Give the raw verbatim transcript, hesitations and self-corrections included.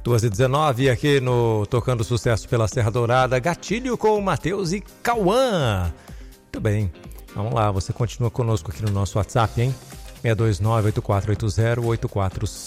duas e dezenove aqui no Tocando Sucesso pela Serra Dourada. Gatilho com Matheus e Cauã. Muito bem. Vamos lá, você continua conosco aqui no nosso WhatsApp, hein? seis dois nove, oito quatro oito zero, oito quatro